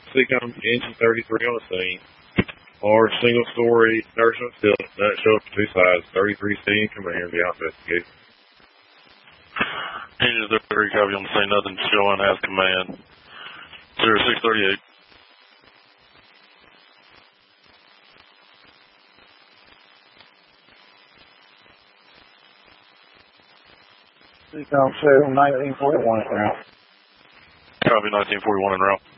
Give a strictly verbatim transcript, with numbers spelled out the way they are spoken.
Seacom engine thirty-three on the scene. Large single-story nourishment field that show up to two sides. thirty-three C in command. Be out investigate. Engine thirty-three, copy on the scene. Nothing showing as command. zero six thirty-eight. Seacom seven, nineteen forty-one en route. Copy nineteen forty-one en route.